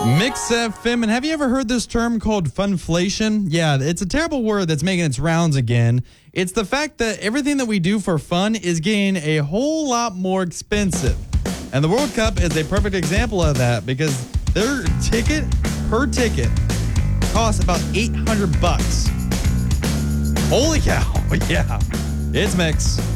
Mix FM, and have you ever heard this term called funflation? Yeah, it's a terrible word that's making its rounds again. It's the fact that everything that we do for fun is getting a whole lot more expensive. And the World Cup is a perfect example of that because their ticket per ticket costs about $800. Holy cow, yeah. It's Mix.